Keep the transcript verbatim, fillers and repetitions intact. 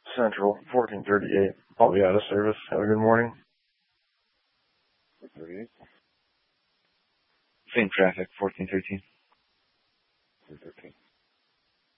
Central, fourteen thirty-eight. I'll be out of service. Have a good morning. thirty-eight. Same traffic, fourteen thirteen. three thirteen.